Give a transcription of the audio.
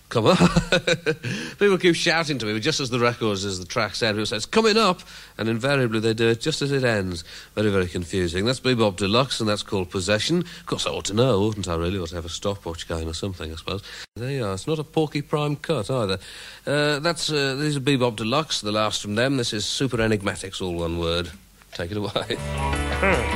Come on. People keep shouting to me, just as the track's end, people say, it's coming up, and invariably they do it just as it ends. Very, very confusing. That's Bebop Deluxe, and that's called Possession. Of course, I ought to know, oughtn't I, really? Ought to have a stopwatch going or something, I suppose. There you are. It's not a Porky Prime cut, either. These are Bebop Deluxe, the last from them. This is Super Enigmatics, all one word. Take it away.